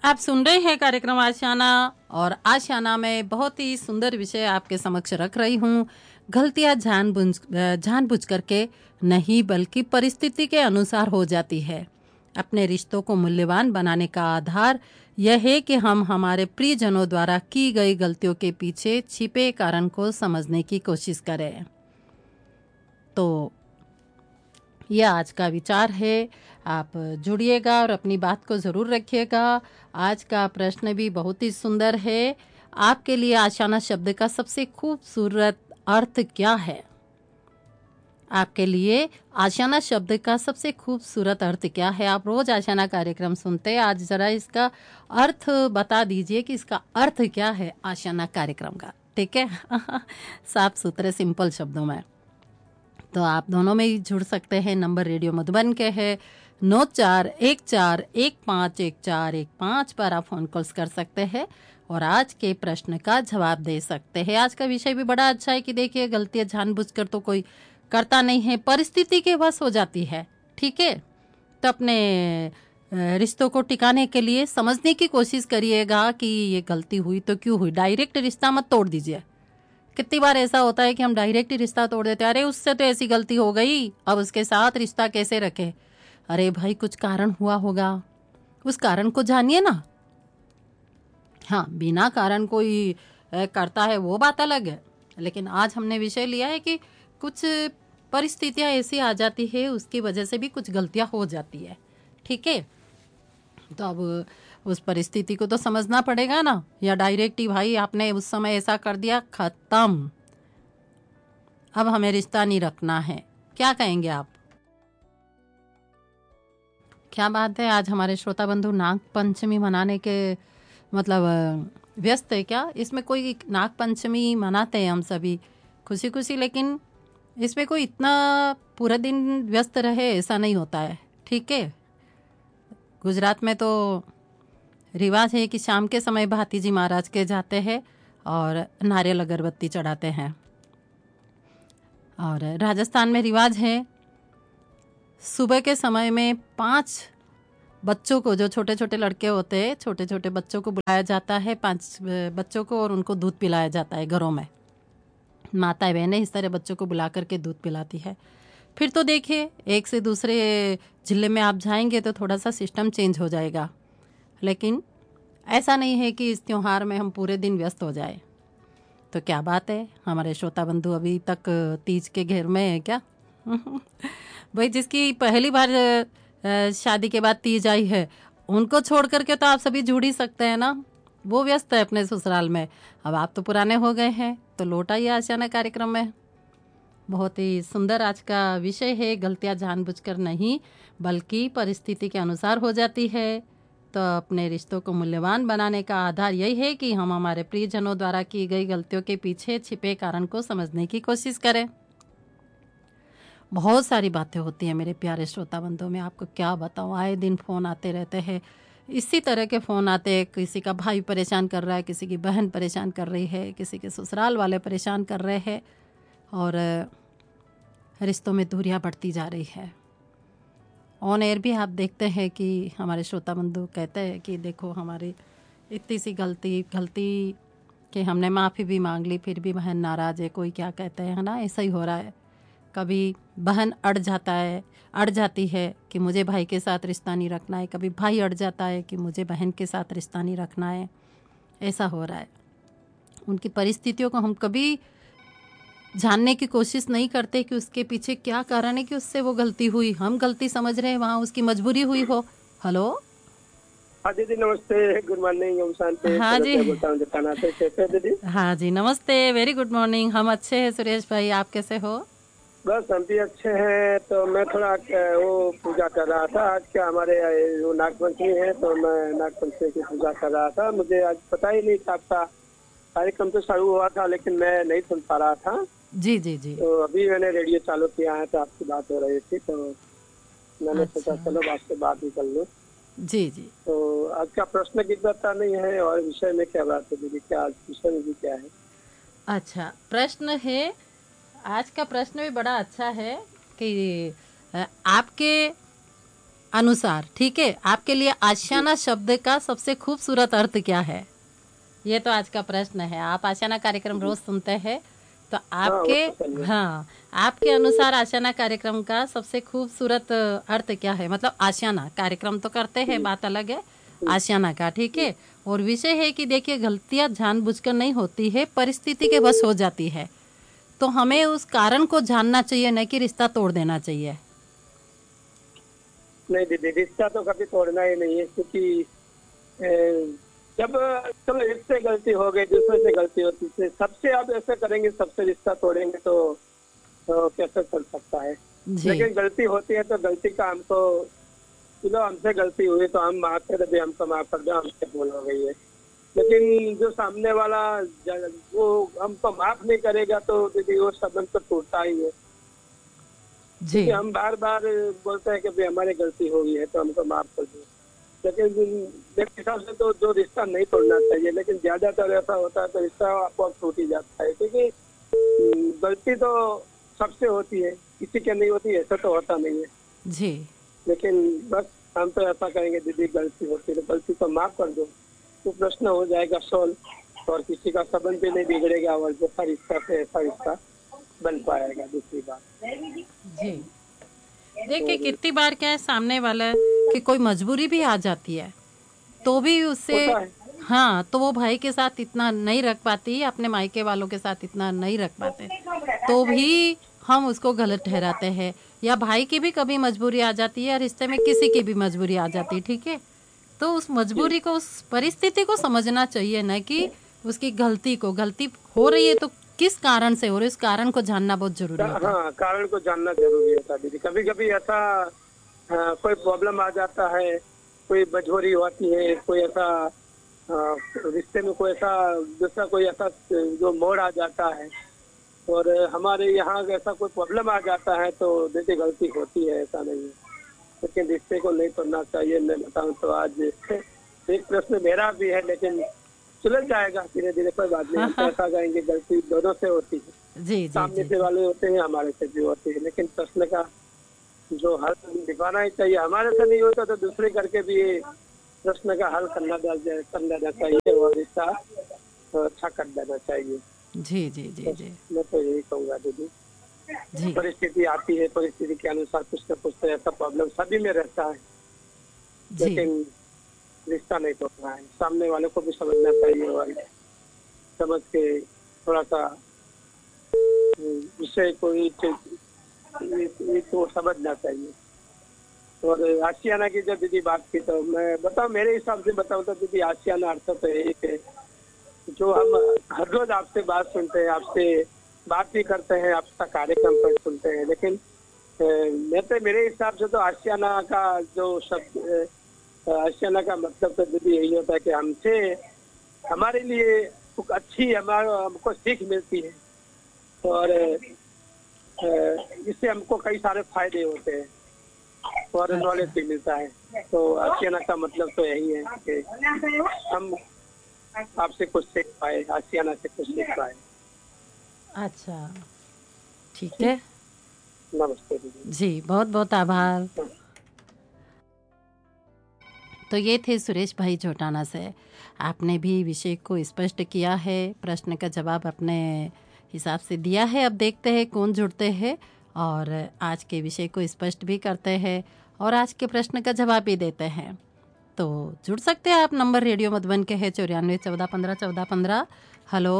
आप सुन रहे हैं कार्यक्रम आशियाना और आशियाना में बहुत ही सुंदर विषय आपके समक्ष रख रही हूँ। गलतियाँ जानबूझ करके नहीं बल्कि परिस्थिति के अनुसार हो जाती है। अपने रिश्तों को मूल्यवान बनाने का आधार यह है कि हम हमारे प्रियजनों द्वारा की गई गलतियों के पीछे छिपे कारण को समझने की कोशिश करें। तो यह आज का विचार है। आप जुड़िएगा और अपनी बात को ज़रूर रखिएगा। आज का प्रश्न भी बहुत ही सुंदर है। आपके लिए आशियाना शब्द का सबसे खूबसूरत अर्थ क्या है? आपके लिए आशियाना शब्द का सबसे खूबसूरत अर्थ क्या है? आप रोज आशियाना कार्यक्रम सुनते हैं, आज जरा इसका अर्थ बता दीजिए कि इसका अर्थ क्या है आशियाना कार्यक्रम का। ठीक है साफ सुथरे सिंपल शब्दों में। तो आप दोनों में ही जुड़ सकते हैं। नंबर रेडियो मधुबन के है 9414151415 पर आप फोन कॉल्स कर सकते हैं और आज के प्रश्न का जवाब दे सकते हैं। आज का विषय भी बड़ा अच्छा है कि देखिए गलतियां जानबूझकर तो कोई करता नहीं है, परिस्थिति के वश हो जाती है। ठीक है, तो अपने रिश्तों को टिकाने के लिए समझने की कोशिश करिएगा कि ये गलती हुई तो क्यों हुई। डायरेक्ट रिश्ता मत तोड़ दीजिए। कितनी बार ऐसा होता है कि हम डायरेक्ट ही रिश्ता तोड़ देते हैं। अरे उससे तो ऐसी गलती हो गई, अब उसके साथ रिश्ता कैसे रखे। अरे भाई कुछ कारण हुआ होगा, उस कारण को जानिए ना। हाँ, बिना कारण कोई करता है वो बात अलग है, लेकिन आज हमने विषय लिया है कि कुछ परिस्थितियां ऐसी आ जाती है, उसकी वजह से भी कुछ गलतियां हो जाती है। ठीक है, तो अब उस परिस्थिति को तो समझना पड़ेगा ना, या डायरेक्ट ही भाई आपने उस समय ऐसा कर दिया, खत्म, अब हमें रिश्ता नहीं रखना है। क्या कहेंगे आप? क्या बात है, आज हमारे श्रोता बंधु नाग पंचमी मनाने के मतलब व्यस्त है क्या? इसमें कोई नाग पंचमी मनाते हैं हम सभी खुशी खुशी, लेकिन इसमें कोई इतना पूरा दिन व्यस्त रहे ऐसा नहीं होता है। ठीक है, गुजरात में तो रिवाज है कि शाम के समय भाती जी महाराज के जाते हैं और नारियल अगरबत्ती चढ़ाते हैं। और राजस्थान में रिवाज है सुबह के समय में 5 बच्चों को, जो छोटे छोटे लड़के होते हैं, छोटे छोटे बच्चों को बुलाया जाता है, 5 बच्चों को, और उनको दूध पिलाया जाता है। घरों में माताएं बहनें इस तरह बच्चों को बुला करके दूध पिलाती है। फिर तो देखिए एक से दूसरे जिले में आप जाएंगे तो थोड़ा सा सिस्टम चेंज हो जाएगा, लेकिन ऐसा नहीं है कि इस त्योहार में हम पूरे दिन व्यस्त हो जाए। तो क्या बात है, हमारे श्रोता बंधु अभी तक तीज के घेर में है क्या? भाई जिसकी पहली बार शादी के बाद तीज आई है, उनको छोड़ करके तो आप सभी जुड़ ही सकते हैं ना। वो व्यस्त है अपने ससुराल में, अब आप तो पुराने हो गए हैं, तो लौट आइए आशियाना कार्यक्रम में। बहुत ही सुंदर आज का विषय है, गलतियां जानबूझकर नहीं बल्कि परिस्थिति के अनुसार हो जाती है। तो अपने रिश्तों को मूल्यवान बनाने का आधार यही है कि हम हमारे प्रियजनों द्वारा की गई गलतियों के पीछे छिपे कारण को समझने की कोशिश करें। बहुत सारी बातें होती हैं मेरे प्यारे श्रोता बंधुओं, में आपको क्या बताऊं, आए दिन फ़ोन आते रहते हैं। इसी तरह के फ़ोन आते हैं, किसी का भाई परेशान कर रहा है, किसी की बहन परेशान कर रही है, किसी के ससुराल वाले परेशान कर रहे हैं, और रिश्तों में दूरियां बढ़ती जा रही है। ऑन एयर भी आप देखते हैं कि हमारे श्रोता बंधु कहते हैं कि देखो हमारी इतनी सी गलती कि हमने माफ़ी भी मांग ली, फिर भी बहन नाराज़ है, कोई क्या कहते हैं ना, ऐसा ही हो रहा है। कभी बहन अड़ जाती है कि मुझे भाई के साथ रिश्ता नहीं रखना है, कभी भाई अड़ जाता है कि मुझे बहन के साथ रिश्ता नहीं रखना है। ऐसा हो रहा है। उनकी परिस्थितियों को हम कभी जानने की कोशिश नहीं करते कि उसके पीछे क्या कारण है कि उससे वो गलती हुई। हम गलती समझ रहे हैं, वहाँ उसकी मजबूरी हुई हो। हेलो, हाँ दीदी नमस्ते, गुड मॉर्निंग। हम शांति हाँ जी, बोलता हूँ जताना से। कैसे हैं दीदी? हाँ जी, नमस्ते, वेरी गुड मॉर्निंग। हम अच्छे हैं सुरेश भाई, आप कैसे हो? बस हम भी अच्छे हैं। तो मैं थोड़ा वो पूजा कर रहा था। आज क्या हमारे वो नागपंचमी है, तो मैं नागपंचमी की पूजा कर रहा था। मुझे आज पता ही नहीं था, आपका कार्यक्रम तो शुरू हुआ था लेकिन मैं नहीं सुन पा रहा था। जी जी जी। तो अभी मैंने रेडियो चालू किया है तो आपकी बात हो रही थी, तो मैंने सोचा अच्छा, चलो आपसे बात ही कर लूँ। जी जी। तो आज का प्रश्न की पता नहीं है, और विषय में क्या बात है दीदी? क्या आज विषय में भी क्या है? अच्छा प्रश्न है, आज का प्रश्न भी बड़ा अच्छा है कि आपके अनुसार, ठीक है, आपके लिए आशियाना शब्द का सबसे खूबसूरत अर्थ क्या है? ये तो आज का प्रश्न है। आप आशियाना कार्यक्रम रोज सुनते हैं, तो हाँ वो आपके, तो सही है। हाँ, आपके अनुसार आशियाना कार्यक्रम का सबसे खूबसूरत अर्थ क्या है? मतलब आशियाना कार्यक्रम तो करते हैं, बात अलग है, आशियाना का, ठीक है। और विषय है कि देखिए, गलतियां जानबूझकर नहीं होती है, परिस्थिति के बस हो जाती है। तो हमें उस कारण को जानना चाहिए, न कि रिश्ता तोड़ देना चाहिए। नहीं दीदी, रिश्ता तो कभी तोड़ना ही नहीं है, क्योंकि अ, जब चलो इससे गलती हो गई, दूसरे से गलती होती है, सबसे आप ऐसे करेंगे, सबसे रिश्ता तोड़ेंगे तो कैसे चल सकता है। जी लेकिन गलती होती है तो गलती का हमको, चलो हमसे गलती हुई तो हम माफ कर दे, हमको माफ कर दो, हमसे भूल हो गई है। लेकिन जो सामने वाला वो हमको माफ नहीं करेगा तो दीदी वो संबंध तो टूटता ही है। जी क्योंकि हम बार बार बोलते हैं कि भाई हमारी गलती हो गई है तो हमको माफ कर दो, लेकिन मेरे हिसाब से तो जो रिश्ता नहीं तोड़ना चाहिए, लेकिन ज्यादातर ऐसा होता है तो रिश्ता आपको टूट ही जाता है। क्योंकि गलती तो सबसे होती है, किसी के नहीं होती ऐसा तो होता नहीं है। जी लेकिन बस हम तो ऐसा कहेंगे दीदी, गलती होती है तो गलती को माफ कर दो, तो प्रश्न हो जाएगा सॉल्व, और किसी का संबंध भी नहीं बिगड़ेगा, और जैसा रिश्ता से ऐसा रिश्ता बन पाएगा। दूसरी बात, जी देखिए, कितनी बार क्या है, सामने वाला की कोई मजबूरी भी आ जाती है, तो भी उससे, होता है। हाँ, तो वो भाई के साथ इतना नहीं रख पाती, अपने मायके वालों के साथ इतना नहीं रख पाते, तो भी हम उसको गलत ठहराते हैं। या भाई की भी कभी मजबूरी आ जाती है, या रिश्ते में किसी की भी मजबूरी आ जाती है, ठीक है। तो उस जी। मजबूरी को, उस परिस्थिति को समझना चाहिए, ना कि उसकी गलती को, गलती हो रही है तो किस कारण से हो रही है, उस कारण को जानना बहुत जरूरी होता है। हाँ, कारण को जानना जरूरी होता है दीदी। कभी कभी ऐसा कोई प्रॉब्लम आ जाता है, कोई मजबूरी होती है, कोई ऐसा रिश्ते में कोई ऐसा दूसरा कोई ऐसा जो मोड़ आ जाता है, और हमारे यहाँ ऐसा कोई प्रॉब्लम आ जाता है तो दीदी गलती होती है, ऐसा नहीं है। लेकिन रिश्ते को नहीं तोड़ना चाहिए। मैं बताऊँ तो आज एक प्रश्न मेरा भी है, लेकिन सुलझ जाएगा धीरे धीरे, कोई बात नहीं। हम तो ऐसा कहेंगे गलती दोनों से होती है, जी जी सामने जी से वाले होते हैं, हमारे से भी होते हैं, लेकिन प्रश्न का जो हल निभाना ही चाहिए। हमारे से नहीं होता तो दूसरे करके भी ये प्रश्न का हल कर लेना चाहिए, और रिश्ता अच्छा कर देना चाहिए। जी जी जी तो जी मैं तो यही कहूँगा दीदी, जी परिस्थिति आती है, परिस्थिति के अनुसार कुछ न कुछ तो ऐसा प्रॉब्लम सभी में रहता है, जी लेकिन रिश्ता नहीं तोड़ना है। सामने वाले को भी समझना चाहिए, और समझ के थोड़ा सा विषय को ये तो समझना चाहिए। और आशियाना की जब दीदी बात की, तो मैं बताऊं, मेरे हिसाब से बताऊं तो दीदी, आशियाना अर्थ तो एक है जो हम हर रोज आपसे बात सुनते हैं, आपसे बात भी करते हैं, आपका कार्यक्रम पर सुनते हैं, लेकिन मैं तो मेरे हिसाब से तो आशियाना का जो शब्द, आशियाना का मतलब तो दीदी यही होता है कि हमसे, हमारे लिए कुछ अच्छी हमारा हमको सीख मिलती है, और इससे हमको कई सारे फायदे होते हैं, और नॉलेज अच्छा भी मिलता है। तो आशियाना का मतलब तो यही है कि हम आपसे कुछ सीख पाए, आशियाना से कुछ सीख पाए। अच्छा, ठीक है। नमस्ते दीदी। जी, बहुत बहुत आभार। तो ये थे सुरेश भाई जोटाना से। आपने भी विषय को स्पष्ट किया है, प्रश्न का जवाब अपने हिसाब से दिया है। अब देखते हैं कौन जुड़ते हैं और आज के विषय को स्पष्ट भी करते हैं और आज के प्रश्न का जवाब भी देते हैं। तो जुड़ सकते हैं आप, नंबर रेडियो मधुबन के है 94 14 15 14 15। Hello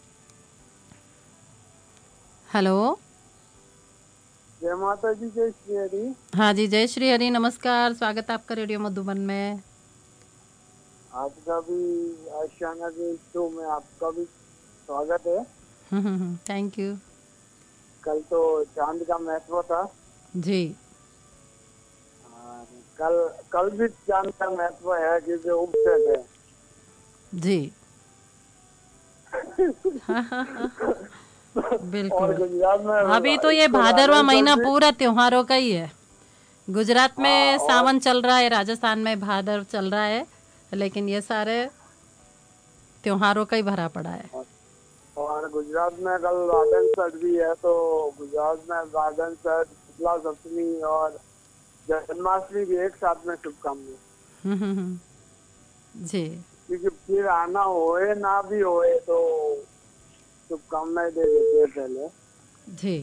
hello. जय माता जी, जय श्री हरि। हाँ जी, जय श्री हरि, नमस्कार, स्वागत है आपका रेडियो मधुबन में। आपका भी आशियाना के शो में आपका भी स्वागत है। Thank you. कल तो चांद का महत्व था। जी हाँ, कल कल भी चांद का महत्व है, क्योंकि उपसेट है। जी और बिल्कुल। गुजरात में अभी तो ये इसको भादरवा राजन सर महीना जी। पूरा त्योहारों का ही है। गुजरात हाँ, में सावन चल रहा है, राजस्थान में भादर चल रहा है, लेकिन ये सारे त्योहारों का ही भरा पड़ा है। और गुजरात में कल राजन सर भी है, तो गुजरात में राजन सर, शीतला सप्तमी और जन्माष्टमी भी एक साथ में शुभकामनाएं। जी क्योंकि फिर आना होए ना भी होए तो शुभकामनाएं दे देते हैं पहले। जी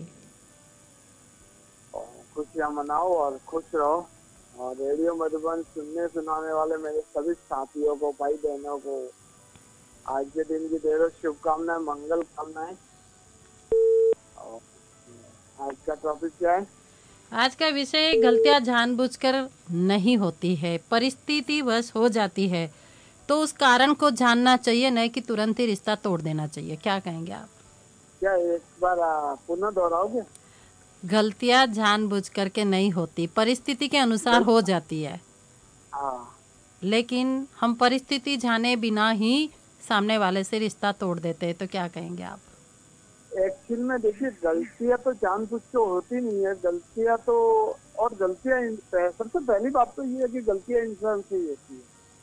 और खुशियाँ मनाओ और खुश रहो। और रेडियो मधुबन सुनने सुनाने वाले मेरे सभी साथियों को, भाई बहनों को आज के दिन की ढेरों शुभकामनाएं, मंगल कामनाएं। और आज का टॉपिक क्या है? आज का विषय गलतियां जानबूझकर नहीं होती है, परिस्थितिवश हो जाती है, तो उस कारण को जानना चाहिए, नहीं कि तुरंत ही रिश्ता तोड़ देना चाहिए। क्या कहेंगे आप? क्या एक बार पुनः दोहराओगे? गलतियां जानबूझकर के नहीं होती, परिस्थिति के अनुसार गल... हो जाती है, हाँ, लेकिन हम परिस्थिति जाने बिना ही सामने वाले से रिश्ता तोड़ देते हैं। तो क्या कहेंगे आप? एक्चुअल में देखिए, गलतियां तो जानबूझ के होती नहीं है। गलतियां तो, और गलतियां सबसे पहली बात तो ये है कि गलतियां इंसान से ही होती है।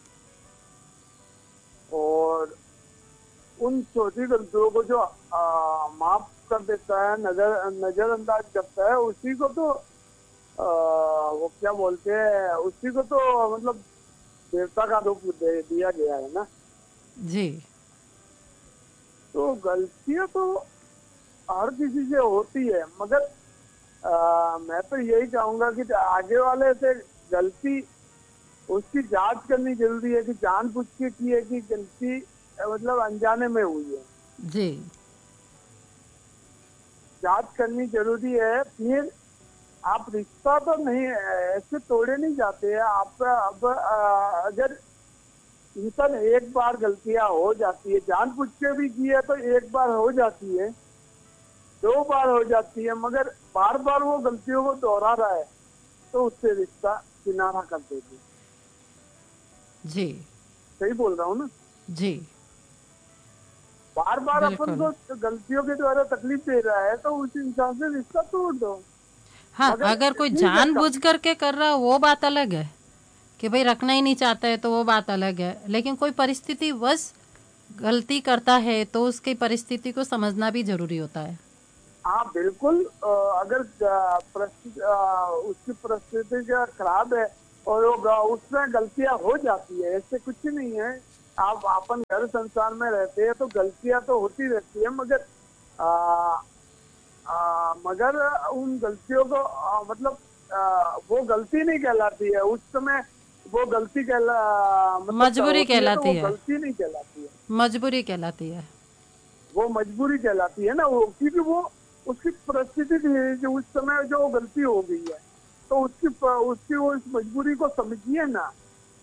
और उन छोटी गलतियों को जो माफ कर देता है, नजरअंदाज करता है, उसी को तो वो क्या बोलते हैं, उसी को तो मतलब देवता का रूप दे दिया गया है ना। जी तो गलतियां तो हर किसी से होती है, मगर मैं तो यही चाहूंगा कि आगे वाले से गलती उसकी जांच करनी जरूरी है कि जानबूझ के की है कि गलती मतलब अनजाने में हुई है। जी जांच करनी जरूरी है। फिर आप रिश्ता तो नहीं ऐसे तोड़े नहीं जाते हैं। आप अब अगर इंसान एक बार गलतियां हो जाती है, जानबूझ के भी की है तो एक बार हो जाती है, 2 बार हो जाती है, मगर बार बार वो गलतियों को दोहरा रहा है तो उससे रिश्ता किनारा कर देगी। जी सही बोल रहा हूँ ना? जी बार बार अपन बिल्कुल। को गलतियों के द्वारा तकलीफ दे रहा है तो उस इंसान से रिश्ता तोड़ दो। हाँ, मगर अगर कोई ठीक है, जानबूझ करके कर रहा हो वो बात अलग है, कि भाई रखना ही नहीं चाहता है तो वो बात अलग है। लेकिन कोई परिस्थिति वश गलती करता है तो उसकी परिस्थिति को समझना भी जरूरी होता है। हाँ बिल्कुल। अगर उसकी परिस्थिति क्या खराब है और वो उसमें गलतियां हो जाती है, ऐसे कुछ नहीं है। आप अपन घर संसार में रहते हैं तो गलतियां तो होती रहती है, मगर मगर उन गलतियों को मतलब वो गलती नहीं कहलाती है। उस समय वो गलती मतलब मजबूरी होती है तो कहलाती वो है। गलती नहीं कहलाती है, मजबूरी कहलाती है। वो मजबूरी कहलाती है ना। वो क्योंकि वो उसकी परिस्थिति थी जो उस समय जो गलती हो गई है, तो उसकी वो इस मजबूरी को समझिए ना।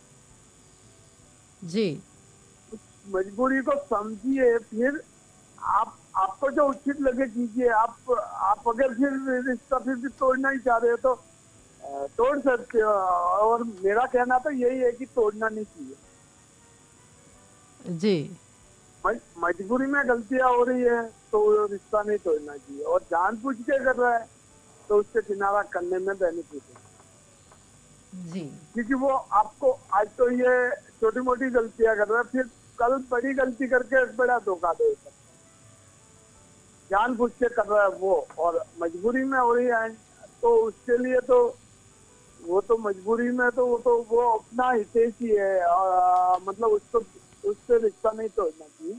जी उस मजबूरी को समझिए, फिर आपको जो उचित लगे कीजिए। आप अगर फिर रिश्ता फिर भी तोड़ना ही चाह रहे हो तो तोड़ सकते हो। और मेरा कहना तो यही है कि तोड़ना नहीं चाहिए। जी मजबूरी में गलतियां हो रही है तो रिश्ता नहीं तोड़ना चाहिए। और जानबूझ के कर रहा है तो उससे किनारा करने में बेनिफिट है। जी क्योंकि वो आपको आज तो ये छोटी मोटी गलतियां कर रहा है, फिर कल बड़ी गलती करके बड़ा धोखा दे सकता है। जानबूझ के कर रहा है वो, और मजबूरी में हो रही है तो उसके लिए तो वो तो मजबूरी में तो वो अपना हितैषी है। मतलब उसको उससे रिश्ता नहीं तोड़ना चाहिए।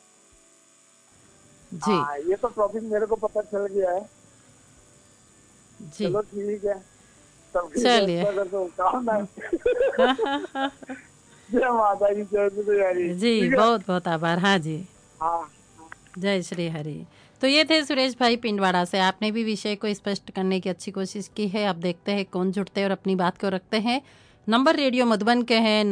जी हाँ, ये तो टॉपिक मेरे को पता चल गया है। जी चलो ठीक है, सबकी चलिए। व्यवस्था कर दो काम है। जय माता की, जय श्री हरि। जी ठीक है। बहुत बहुत आभार। हाँ जी, हाँ, जय श्री हरि। तो ये थे सुरेश भाई पिंडवाड़ा से। आपने भी विषय को स्पष्ट करने की अच्छी कोशिश की है। अब देखते हैं कौन जुड़ते हैं और अपनी बात को रखते हैं। नंबर रेडियो मधुबन के हैं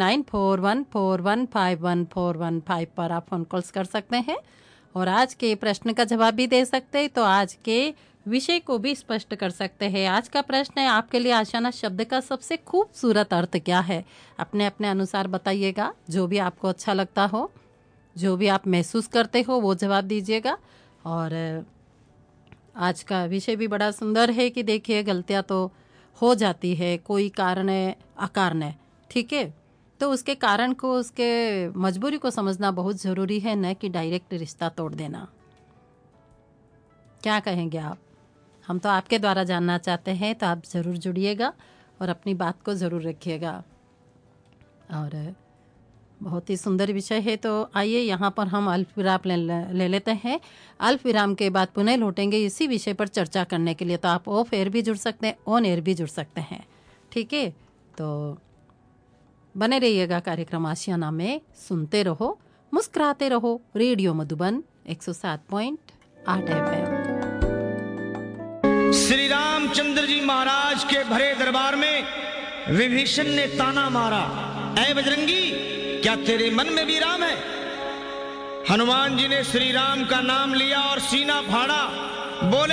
9414151415 पर आप फोन कॉल्स कर सकते हैं और आज के प्रश्न का जवाब भी दे सकते हैं, तो आज के विषय को भी स्पष्ट कर सकते हैं। आज का प्रश्न है, आपके लिए आशाना शब्द का सबसे खूबसूरत अर्थ क्या है? अपने अपने अनुसार बताइएगा, जो भी आपको अच्छा लगता हो, जो भी आप महसूस करते हो वो जवाब दीजिएगा। और आज का विषय भी बड़ा सुंदर है कि देखिए गलतियां तो हो जाती है, कोई कारण है अकारण है, ठीक है, तो उसके कारण को, उसके मजबूरी को समझना बहुत ज़रूरी है, न कि डायरेक्ट रिश्ता तोड़ देना। क्या कहेंगे आप? हम तो आपके द्वारा जानना चाहते हैं, तो आप ज़रूर जुड़िएगा और अपनी बात को ज़रूर रखिएगा। और बहुत ही सुंदर विषय है, तो आइए यहाँ पर हम अल्प विराम ले लेते हैं। अल्प विराम के बाद पुनः लौटेंगे इसी विषय पर चर्चा करने के लिए। तो आप ऑफ एयर भी जुड़ सकते हैं, ऑन एयर भी जुड़ सकते हैं, ठीक है। तो बने रहिएगा कार्यक्रम आशियाना में, सुनते रहो, मुस्कुराते रहो। Radio Madhuban 107.8 FM। श्री रामचंद्र जी महाराज के भरे दरबार में विभीषण ने ताना मारा, ऐ बजरंगी, क्या तेरे मन में भी राम है? हनुमान जी ने श्री राम का नाम लिया और सीना फाड़ा, बोले